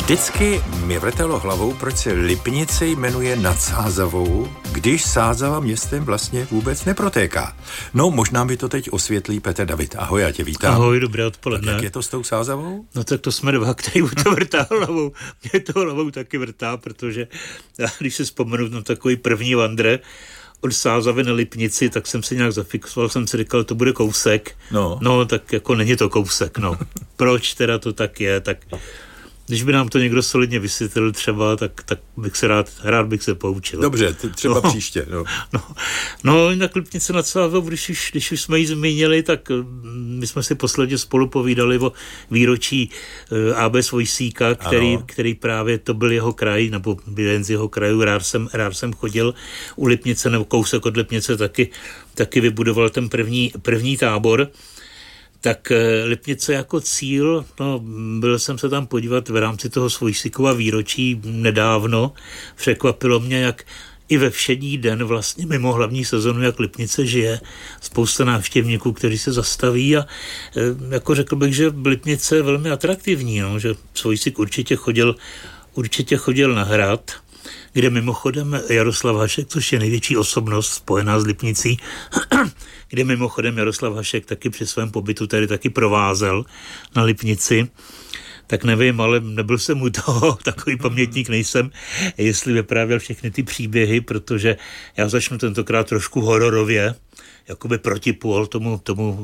Vždycky mi vrtelo hlavou, proč se Lipnice jmenuje Nad Sázavou, když Sázava městem vlastně vůbec neprotéká. No, možná mi to teď osvětlí Petr David. Ahoj, já tě vítám. Ahoj, dobré odpoledne. Jak je to s tou Sázavou? No tak to jsme dva, který to vrtá hlavou. Mě to hlavou taky vrtá, protože já, když si vzpomenu na takový první vandr od Sázavy na Lipnici, tak jsem si nějak zafixoval, jsem si říkal, to bude kousek. No tak jako není to kousek, no. Proč teda to tak je, tak když by nám to někdo solidně vysvětlil třeba, tak bych se rád bych se poučil. Dobře, třeba příště. No, jinak Lipnice nad Sázavou, když už jsme ji zmínili, tak my jsme si posledně spolu povídali o výročí AB Svojsíka, který právě to byl jeho kraj, nebo jeden z jeho krajů, rád jsem chodil u Lipnice, nebo kousek od Lipnice taky vybudoval ten první tábor. Tak Lipnice jako cíl, byl jsem se tam podívat v rámci toho Svojsíkova výročí nedávno. Překvapilo mě, jak i ve všední den vlastně mimo hlavní sezonu, jak Lipnice žije. Spousta návštěvníků, kteří se zastaví a jako řekl bych, že Lipnice je velmi atraktivní, že Svojsík určitě chodil na hrad, kde mimochodem Jaroslav Hašek, což je největší osobnost spojená s Lipnicí, kde mimochodem Jaroslav Hašek taky při svém pobytu tady taky provázel na Lipnici, tak nevím, ale nebyl jsem u toho, takový pamětník nejsem, jestli vyprávěl všechny ty příběhy, protože já začnu tentokrát trošku hororově, jakoby protipůl tomu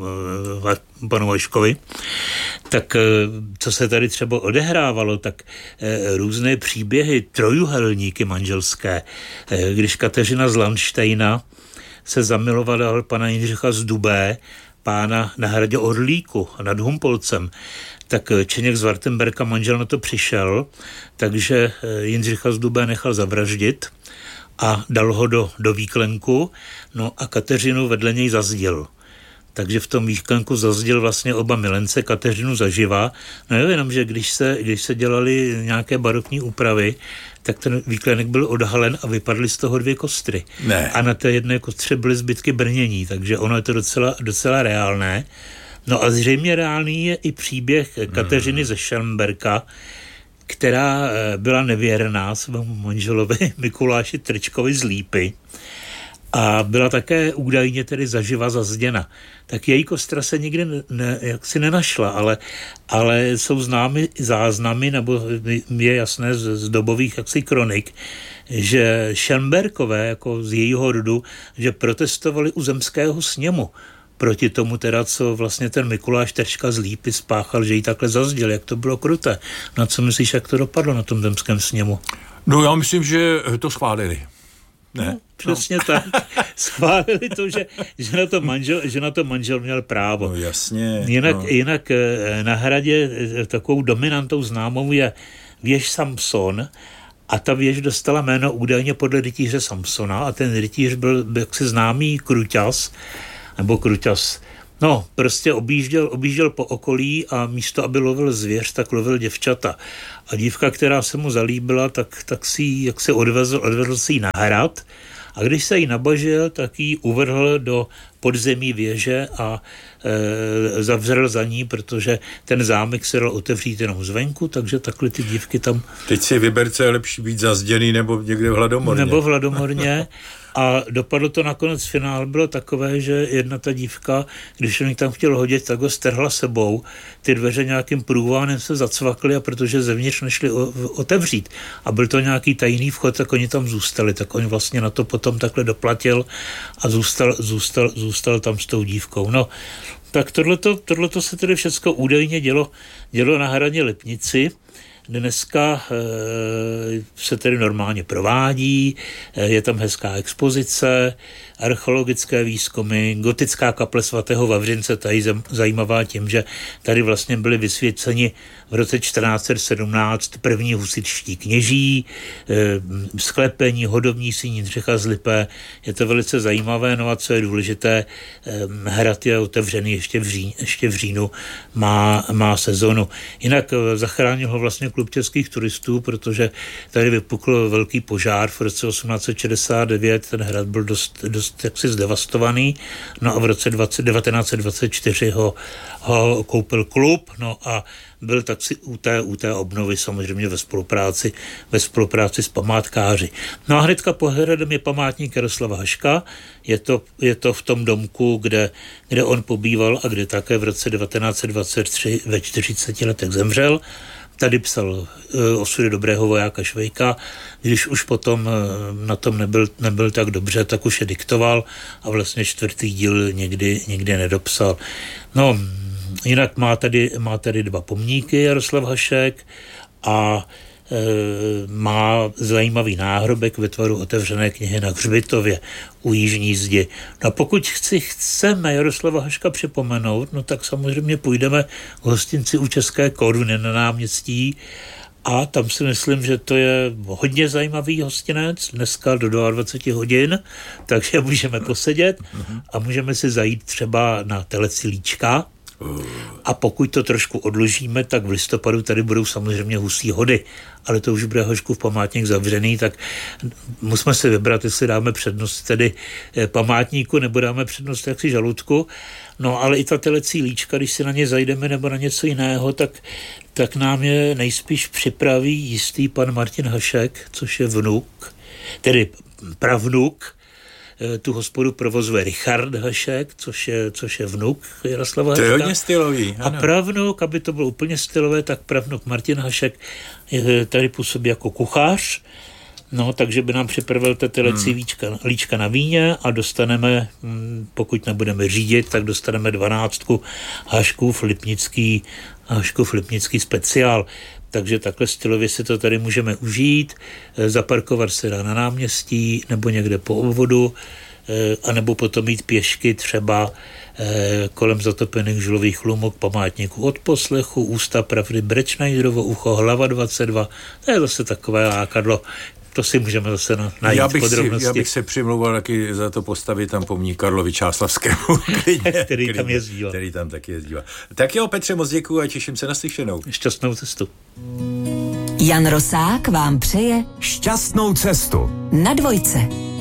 panu Vaškovi. Tak co se tady třeba odehrávalo, tak různé příběhy, trojuhelníky manželské, když Kateřina z Landštejna se zamilovala do pana Jindřicha z Dubé, pána na hradě Orlíku nad Humpolcem, tak Čeněk z Wartenberka, manžel, na to přišel, takže Jindřicha z Dubé nechal zavraždit a dal ho do výklenku, a Kateřinu vedle něj zazděl. Takže v tom výklenku zazděl vlastně oba milence, Kateřinu zaživa. Jenom, že když se dělaly nějaké barokní úpravy, tak ten výklenek byl odhalen a vypadly z toho 2 kostry. Ne. A na té jedné kostře byly zbytky brnění, takže ono je to docela reálné. No a zřejmě reálný je i příběh Kateřiny ze Schellenberka, která byla nevěrná svému manželovi Mikuláši Trčkovi z Lípy a byla také údajně tedy zaživa zazděna. Tak její kostra se nikdy jaksi nenašla, ale jsou známy záznamy, nebo je jasné z dobových jaksi kronik, že Schellenberkové, jako z jejího rodu, že protestovali u zemského sněmu proti tomu teda, co vlastně ten Mikuláš Trčka z Lípy spáchal, že jí takhle zazděl, jak to bylo kruté. Na co myslíš, jak to dopadlo na tom zemském sněmu? No já myslím, že to schválili. Ne? Přesně tak. Schválili to, že na to manžel měl právo. No jasně. Jinak na hradě takovou dominantou známou je věž Samson a ta věž dostala jméno údajně podle rytíře Samsona a ten rytíř byl jaksi známý Kruťas, prostě objížděl po okolí a místo, aby lovil zvěř, tak lovil děvčata. A dívka, která se mu zalíbila, tak si jak se odvezl si ji na hrad a když se jí nabažil, tak ji uvrhl do podzemí věže a zavřel za ní, protože ten zámek se dal otevřít jenom zvenku, takže takhle ty dívky tam... Teď si vyber, co je lepší být zazděný nebo někde v Hladomorně. A dopadlo to nakonec, finál bylo takové, že jedna ta dívka, když on ji tam chtěl hodit, tak ho strhla sebou. Ty dveře nějakým průvánem se zacvakly a protože zevnitř nešli otevřít. A byl to nějaký tajný vchod, tak oni tam zůstali. Tak on vlastně na to potom takhle doplatil a zůstal tam s tou dívkou. No, tak tohleto se tedy všecko údajně dělo na hradě Lipnici. Dneska se tedy normálně provádí, je tam hezká expozice, archeologické výzkumy, gotická kaple svatého Vavřince, ta je zajímavá tím, že tady vlastně byli vysvěceni v roce 1417 první husitští kněží, sklepení, hodovní síň Jindřicha z Lipé, je to velice zajímavé, no a co je důležité, hrad je otevřený ještě v říjnu, má sezonu. Jinak zachránil ho vlastně klub českých turistů, protože tady vypukl velký požár v roce 1869, ten hrad byl dost jaksi zdevastovaný, no a v roce 1924 ho koupil klub, no a byl tak si u té obnovy samozřejmě ve spolupráci s památkáři. No a hnedka po hradem je památník Jaroslava Haška, je to v tom domku, kde on pobýval a kde také v roce 1923 ve 40 letech zemřel. Tady psal Osudy dobrého vojáka Švejka, když už potom na tom nebyl tak dobře, tak už je diktoval a vlastně 4. díl někdy nedopsal. No, jinak má tady 2 pomníky Jaroslav Hašek a má zajímavý náhrobek ve tvaru otevřené knihy na hřbitově u Jižní zdi. No a pokud chceme Jaroslava Haška připomenout, no tak samozřejmě půjdeme k hostinci u České Koruny na náměstí a tam si myslím, že to je hodně zajímavý hostinec, dneska do 22 hodin, takže můžeme posedět a můžeme si zajít třeba na Teleci Líčka. A pokud to trošku odložíme, tak v listopadu tady budou samozřejmě Husí hody, ale to už bude Haškův památník zavřený, tak musíme si vybrat, jestli dáme přednost tedy památníku, nebo dáme přednost jaksi žaludku. No ale i ta Telecí Líčka, když si na ně zajdeme nebo na něco jiného, tak nám je nejspíš připraví jistý pan Martin Hašek, což je vnuk, tedy pravnuk. Tu hospodu provozuje Richard Hašek, což je vnuk Jaroslava Haška. To je hodně stylový. Ano. A pravnuk, aby to bylo úplně stylové, tak pravnuk Martin Hašek tady působí jako kuchař. No, takže by nám připravil Telecí Líčka na víně a dostaneme, pokud nebudeme řídit, tak dostaneme 12 Haškův lipnický speciál. Takže takhle stylově si to tady můžeme užít, zaparkovat se dá na náměstí nebo někde po obvodu, anebo potom jít pěšky třeba kolem zatopených žulových lomů k památníku Odposlechu, Ústa pravdy Brečnajdovo ucho, hlava 22. To je zase takové lákadlo. To si můžeme zase najít podrobnosti. Já bych se přimlouval taky za to postavit tam pomník Karlovi Čáslavskému, který tam jezdíval. Který tam taky jezdíval. Tak jo, Petře, moc děkuju a těším se na slyšenou. Šťastnou cestu. Jan Rosák vám přeje šťastnou cestu na Dvojce.